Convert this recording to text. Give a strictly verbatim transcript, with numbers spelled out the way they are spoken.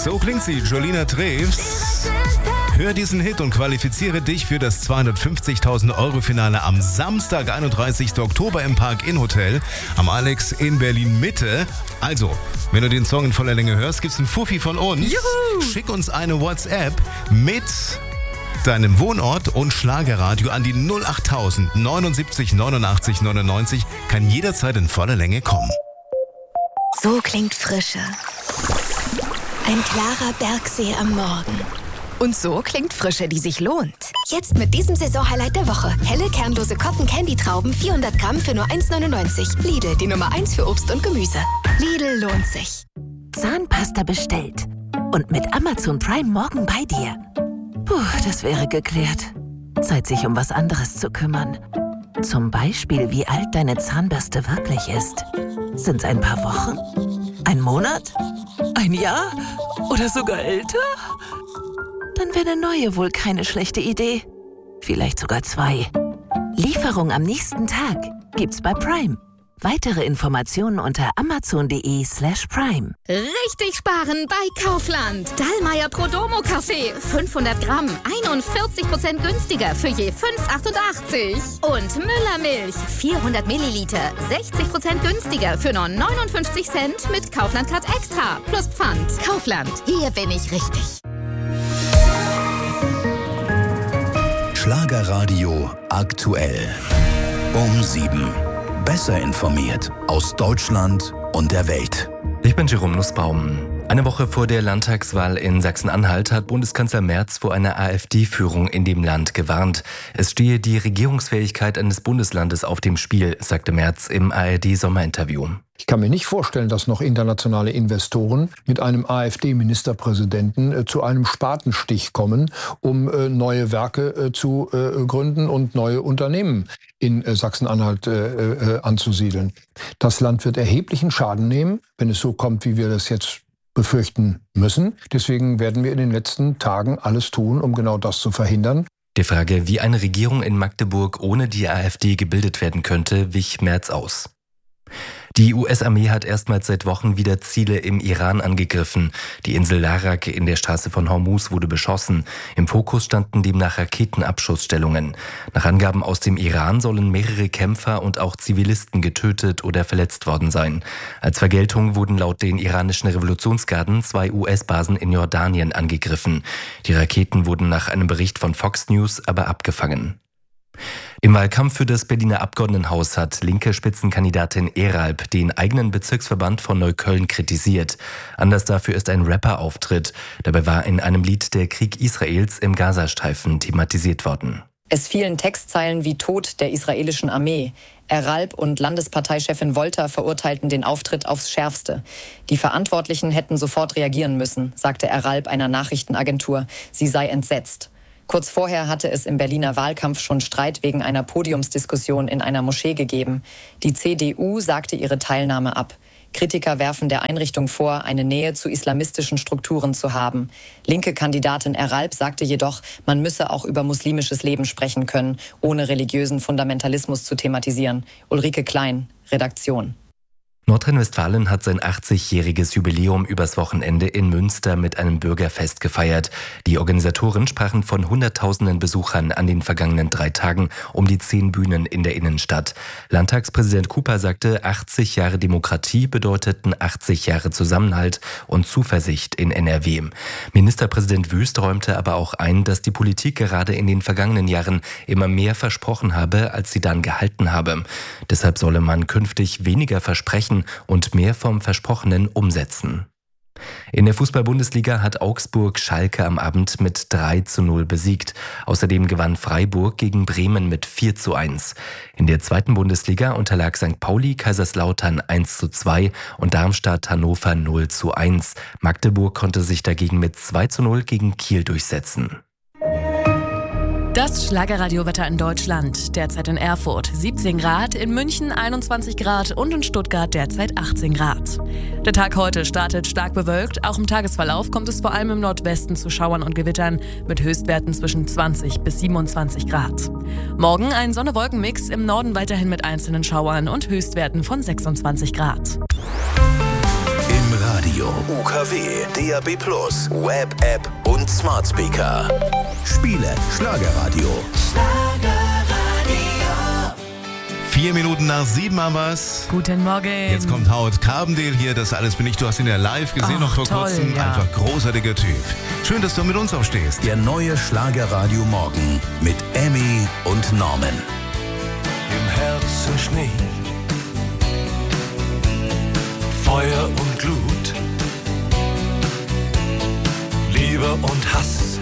So klingt sie, Jolina Treves. Hör diesen Hit und qualifiziere dich für das zweihundertfünfzigtausend Euro Finale am Samstag, einunddreißigsten Oktober im Park Inn Hotel am Alex in Berlin Mitte. Also, wenn du den Song in voller Länge hörst, gibt's einen Fuffi von uns. Juhu. Schick uns eine WhatsApp mit deinem Wohnort und Schlagerradio an die null achttausend neunundsiebzig neunundachtzig neunundneunzig. Kann jederzeit in voller Länge kommen. So klingt Frische. Ein klarer Bergsee am Morgen. Und so klingt Frische, die sich lohnt. Jetzt mit diesem Saisonhighlight der Woche. Helle, kernlose Cotton-Candy-Trauben, vierhundert Gramm für nur eins neunundneunzig. Lidl, die Nummer eins für Obst und Gemüse. Lidl lohnt sich. Zahnpasta bestellt. Und mit Amazon Prime morgen bei dir. Puh, das wäre geklärt. Zeit, sich um was anderes zu kümmern. Zum Beispiel, wie alt deine Zahnbürste wirklich ist. Sind's ein paar Wochen? Ein Monat? Ein Jahr? Oder sogar älter? Dann wäre eine neue wohl keine schlechte Idee. Vielleicht sogar zwei. Lieferung am nächsten Tag gibt's bei Prime. Weitere Informationen unter amazon.de slash prime. Richtig sparen bei Kaufland. Dallmayr Prodomo Kaffee. fünfhundert Gramm. einundvierzig Prozent günstiger für je fünf Euro achtundachtzig. Und Müller Milch. vierhundert Milliliter. sechzig Prozent günstiger für nur neunundfünfzig Cent mit Kaufland Card Extra. Plus Pfand. Kaufland. Hier bin ich richtig. Schlagerradio aktuell. Um sieben. Besser informiert aus Deutschland und der Welt. Ich bin Jerome Nussbaum. Eine Woche vor der Landtagswahl in Sachsen-Anhalt hat Bundeskanzler Merz vor einer AfD-Führung in dem Land gewarnt. Es stehe die Regierungsfähigkeit eines Bundeslandes auf dem Spiel, sagte Merz im A R D-Sommerinterview. Ich kann mir nicht vorstellen, dass noch internationale Investoren mit einem AfD-Ministerpräsidenten äh, zu einem Spatenstich kommen, um äh, neue Werke äh, zu äh, gründen und neue Unternehmen in äh, Sachsen-Anhalt äh, äh, anzusiedeln. Das Land wird erheblichen Schaden nehmen, wenn es so kommt, wie wir das jetzt befürchten müssen. Deswegen werden wir in den letzten Tagen alles tun, um genau das zu verhindern. Die Frage, wie eine Regierung in Magdeburg ohne die AfD gebildet werden könnte, wich Merz aus. Die U S-Armee hat erstmals seit Wochen wieder Ziele im Iran angegriffen. Die Insel Larak in der Straße von Hormuz wurde beschossen. Im Fokus standen demnach Raketenabschussstellungen. Nach Angaben aus dem Iran sollen mehrere Kämpfer und auch Zivilisten getötet oder verletzt worden sein. Als Vergeltung wurden laut den iranischen Revolutionsgarden zwei U S-Basen in Jordanien angegriffen. Die Raketen wurden nach einem Bericht von Fox News aber abgefangen. Im Wahlkampf für das Berliner Abgeordnetenhaus hat linke Spitzenkandidatin Eralp den eigenen Bezirksverband von Neukölln kritisiert. Anlass dafür ist ein Rapper-Auftritt. Dabei war in einem Lied der Krieg Israels im Gazastreifen thematisiert worden. Es fielen Textzeilen wie Tod der israelischen Armee. Eralp und Landesparteichefin Wolter verurteilten den Auftritt aufs Schärfste. Die Verantwortlichen hätten sofort reagieren müssen, sagte Eralp einer Nachrichtenagentur. Sie sei entsetzt. Kurz vorher hatte es im Berliner Wahlkampf schon Streit wegen einer Podiumsdiskussion in einer Moschee gegeben. Die C D U sagte ihre Teilnahme ab. Kritiker werfen der Einrichtung vor, eine Nähe zu islamistischen Strukturen zu haben. Linke Kandidatin Eralp sagte jedoch, man müsse auch über muslimisches Leben sprechen können, ohne religiösen Fundamentalismus zu thematisieren. Ulrike Klein, Redaktion. Nordrhein-Westfalen hat sein achtzigjähriges Jubiläum übers Wochenende in Münster mit einem Bürgerfest gefeiert. Die Organisatoren sprachen von hunderttausenden Besuchern an den vergangenen drei Tagen um die zehn Bühnen in der Innenstadt. Landtagspräsident Cooper sagte, achtzig Jahre Demokratie bedeuteten achtzig Jahre Zusammenhalt und Zuversicht in N R W. Ministerpräsident Wüst räumte aber auch ein, dass die Politik gerade in den vergangenen Jahren immer mehr versprochen habe, als sie dann gehalten habe. Deshalb solle man künftig weniger versprechen und mehr vom Versprochenen umsetzen. In der Fußball-Bundesliga hat Augsburg Schalke am Abend mit drei zu null besiegt. Außerdem gewann Freiburg gegen Bremen mit vier zu eins. In der zweiten Bundesliga unterlag Sankt Pauli Kaiserslautern eins zu zwei und Darmstadt Hannover null zu eins. Magdeburg konnte sich dagegen mit zwei zu null gegen Kiel durchsetzen. Das Schlagerradiowetter in Deutschland. Derzeit in Erfurt siebzehn Grad, in München einundzwanzig Grad und in Stuttgart derzeit achtzehn Grad. Der Tag heute startet stark bewölkt. Auch im Tagesverlauf kommt es vor allem im Nordwesten zu Schauern und Gewittern mit Höchstwerten zwischen zwanzig bis siebenundzwanzig Grad. Morgen ein Sonne-Wolken-Mix, im Norden weiterhin mit einzelnen Schauern und Höchstwerten von sechsundzwanzig Grad. Im Radio, U K W, D A B plus, Web-App und Smart Speaker. Spiele Schlagerradio. Vier Minuten nach sieben haben wir's. Guten Morgen. Jetzt kommt Howard Carbendale hier, das alles bin ich. Du hast ihn ja live gesehen, Ach, noch vor toll, kurzem. ja. Einfach großartiger Typ. Schön, dass du mit uns aufstehst. Der neue Schlagerradio Morgen mit Emmy und Norman. Im Herzen Schnee, Feuer und Glut, Liebe und Hass,